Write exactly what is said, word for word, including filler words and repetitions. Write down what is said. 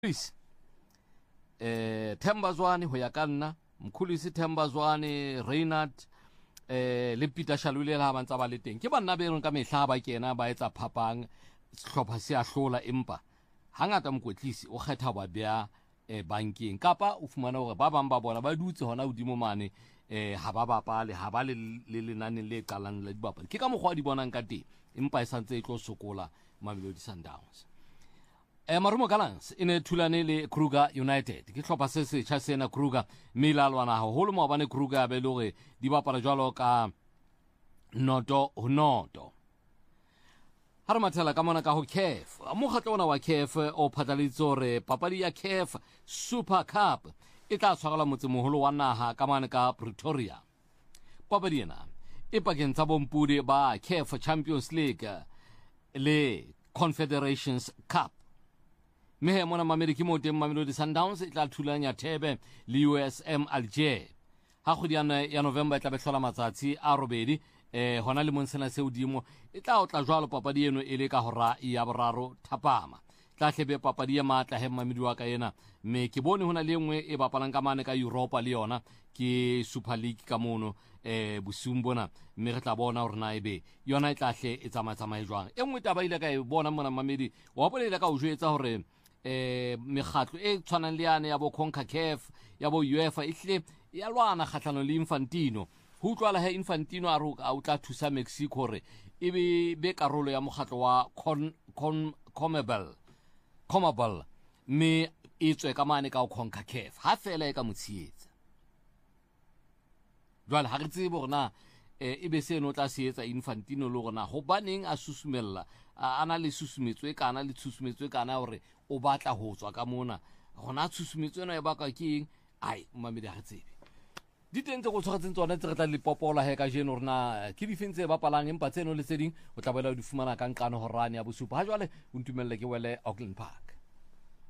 Please eh Themba Zwane ho ya ka nna Mkhulisi Themba Zwane Reynard eh le Peter Shalule la ba ntsa ba le teng ke banna be reng ka mehla ba kena ba etsa phapang sehlopha se a hlola empa hangata mokwetlisi o kgetha ba bya e bankeng kapa o fumana hore ba bang ba bona ba dutse hona hodimo mane eh ha ba bapale ha ba le lenane le qalang la dibapadi ke ka mogwa di bonang ka teng empa e santse e tlo sokola Mamelodi Sundowns. E Marumo Gallants ine thulane le Kruger United ke hlopha se se tjha sena Kruger milalwana haholo mo bane Kruger be lore di bapala jwalo ka noto ho noto. Ha re mathela ka mona ka ho C A F mokgatlo ona wa C A F o phatlalitse hore papadi ya C A F Super Cup e tla tshwarelwa motsemoholo wa naha ka mane ka Pretoria. Papadi ena e pakeng tsa bompudi ba C A F Champions League le Confederations Cup. Mehe mona Mamelodi ke mo teng Mamelodi Sundowns e tla thulanya Thebe le U S M Alger. Ha kgwediana ya November e tla be hlola matsatsi a robedi eh hona le monsena se hodimo e tla o tla jwalo papadi eno e le ka hora ya boraro thapama. Tla hlebe papadi ya matla he Mamelodi wa ka ena me ke bone hona le engwe e bapalang ka mane ka Europa le yona ke Super League ka mono eh bosumbona mme re tla bona hore na ebe yona e tla hle e tsamaya tsamaya jwang. Engwe taba ile ka e bona mona Mamelodi wa bolela ka o jwetsa hore eh mekgatlo e tshwanang le yane ya bo CONCACAF ya bo UEFA ihle ya lwana kgahlano le Infantino ho utlwala he Infantino a roka a utla thusa Mexico re ebe be karolo ya mokgatlo wa Con CONMEBOL CONMEBOL me e tswe ka mane ka CONCACAF ha fela e ka motshietsa jwale ha re tsebe bona e be se no tla se etsa Infantino le gona ho baneng a susumella ana le susumetswe kana le susumetswe kana hore o batla ho tswa ka mona gona susumetswe na e baka ke eng ai Mamelodi ha tsebe di teng tse go tshwaratseng tsona tse re tla le popola he ka jeno rena ke difentse ba palang empa tseno le tseding o tla boela di fumana ka nkano horane ya bosupa ha jwale o ntumelle ke wele Auckland Park.